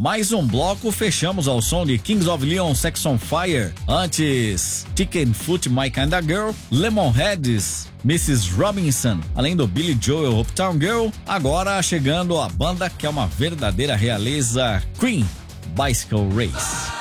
Mais um bloco, fechamos ao som de Kings of Leon, Sex on Fire. Antes, Chicken Foot, My Kinda Girl, Lemonheads, Mrs. Robinson, além do Billy Joel, Uptown Girl. Agora chegando a banda que é uma verdadeira realeza, Cream, Bicycle Race.